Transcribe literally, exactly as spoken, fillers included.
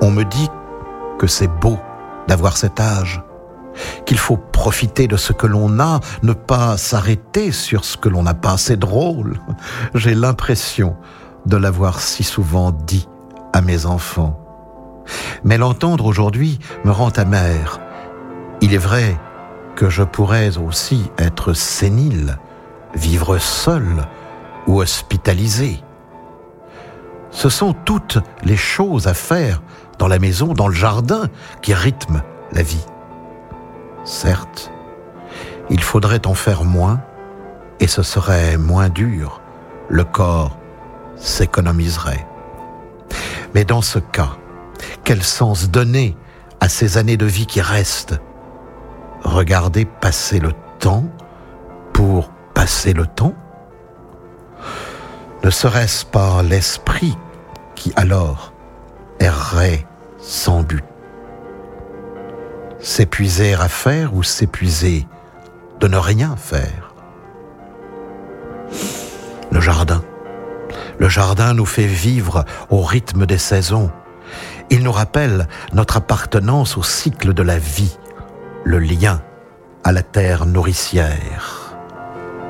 On me dit que c'est beau d'avoir cet âge, qu'il faut profiter de ce que l'on a, ne pas s'arrêter sur ce que l'on n'a pas. C'est drôle, j'ai l'impression de l'avoir si souvent dit à mes enfants. Mais l'entendre aujourd'hui me rend amer. Il est vrai que je pourrais aussi être sénile, vivre seul ou hospitalisé. Ce sont toutes les choses à faire dans la maison, dans le jardin, qui rythment la vie. Certes, il faudrait en faire moins, et ce serait moins dur. Le corps s'économiserait. Mais dans ce cas, quel sens donner à ces années de vie qui restent? Regarder passer le temps pour passer le temps? Ne serait-ce pas l'esprit qui alors errerait sans but? S'épuiser à faire ou s'épuiser de ne rien faire? Le jardin. Le jardin nous fait vivre au rythme des saisons. Il nous rappelle notre appartenance au cycle de la vie, le lien à la terre nourricière.